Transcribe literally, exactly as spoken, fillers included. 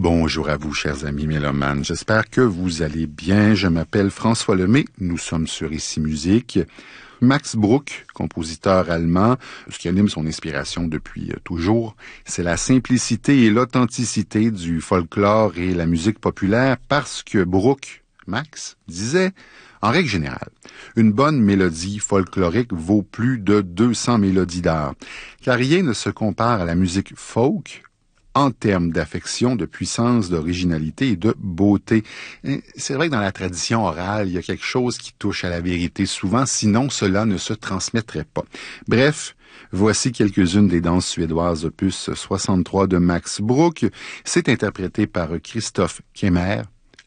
Bonjour à vous, chers amis mélomanes. J'espère que vous allez bien. Je m'appelle François Lemay. Nous sommes sur Ici Musique. Max Bruch, compositeur allemand, ce qui anime son inspiration depuis toujours, c'est la simplicité et l'authenticité du folklore et la musique populaire parce que Bruch, Max, disait, en règle générale, une bonne mélodie folklorique vaut plus de deux cents mélodies d'art, car rien ne se compare à la musique folk en termes d'affection, de puissance, d'originalité et de beauté. C'est vrai que dans la tradition orale, il y a quelque chose qui touche à la vérité souvent, sinon cela ne se transmettrait pas. Bref, voici quelques-unes des danses suédoises opus soixante-trois de Max Bruch. C'est interprété par Christoph Kemmer